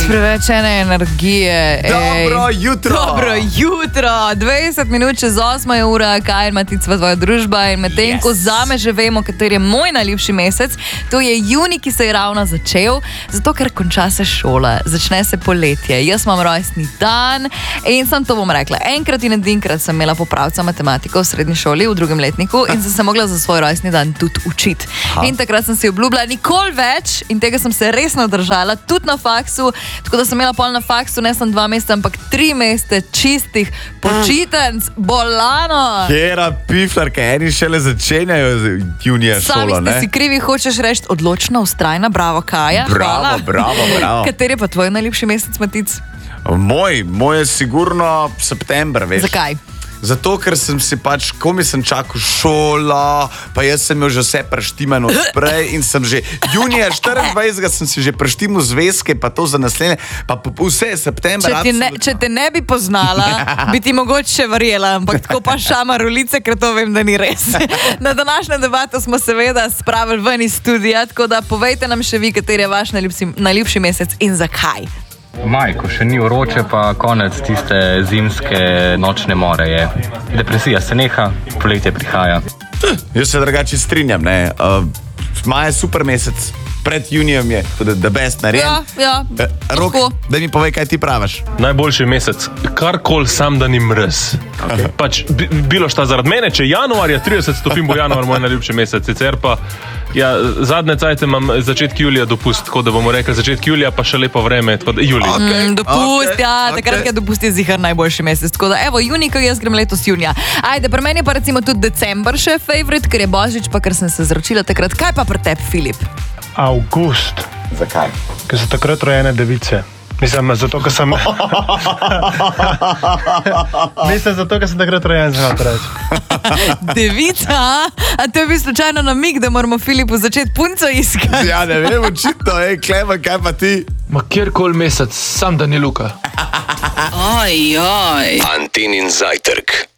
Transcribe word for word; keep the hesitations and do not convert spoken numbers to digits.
preveč ene energije. Dobro jutro. Dobro jutro. dvajset minut čez osmo je ura, kaj ima ticva tvoja družba in medtem, yes. ko zame že vemo, kateri je moj najljubši mesec, to je juni, ki se je ravno začel, zato ker konča se šola, začne se poletje. Jaz imam rojstni dan in sem to bom rekla. Enkrat in edinkrat sem imela popravca matematiko v srednji šoli, v drugem letniku in sem se mogla za svoj rojstni dan tudi učiti. In takrat sem si obljubila nikoli več in tega sem se resno držala, tudi na faksu, tako da sem imela pol na faksu, ne sem dva meseca, ampak tri mesece čistih počitenc, bolano. Kjera piflarka, eni šele začenjajo junija šolo, ne? Sami ste si krivi, hočeš reči odločna, ustrajna, bravo Kaja. Bravo, Hvala. bravo, bravo. Kateri je pa tvoj najljubši mesec, Matic? Moj, moj je sigurno september, veš. Zakaj? Zato, ker sem si pač, ko mi sem čakal šolo, pa jaz sem jo že vse preštiman odprej in sem že junija štiriindvajsetega sem si že preštimal zvezke, pa to za naslednje, pa vse september. Če, ne, če te ne bi poznala, bi ti mogoče še verjela, ampak tako pa šamar ulice, ker to vem, da ni res. Na današnjo debato smo seveda spravili ven iz studija, tako da povejte nam še vi, kateri je vaš najljubši, najljubši mesec in zakaj. Maj, ko še ni vroče, pa konec tiste zimske nočne more je. Depresija se neha, poletje prihaja. Jaz se drugače strinjam, ne. Uh, maj je super mesec, pred junijem je tudi the best narejen. Ja, ja. Rok, da mi povej, kaj ti praviš. Najboljši mesec, karkoli sam, da ni mrz. Okay. Pač, bilo šta zaradi mene, če januarja, trideset stopinj bo januar moj najljubši mesec, sicer pa ja, zadnje cajte imam začetki julija dopust, tako da bomo rekli začetki julija, pa še lepo vreme, tako da julij. Okay. Mm, dopust, okay. ja, okay. takrat, kaj dopust je zihar najboljši mesec, tako da evo, juni, ko jaz grem letos junija. Ajde, pri meni je pa recimo tudi december še favorite, ker je božič, pa ker sem se zročila takrat. Kaj pa pri tebi, Filip? Avgust. Zakaj? Ker so takrat rojene device. Mislim, zato, ker sem... Mislim, zato, ker sem takrat rojen, znam reči. Devica? A to je bil slučajno namig, da moramo Filipu začeti punco iskati? Ja, ne vem, očitno, ej, Klemen, kaj pa ti? Ma kjerkoli mesec, sam da ni Luka. Oj, oj. Antinin zajtrk.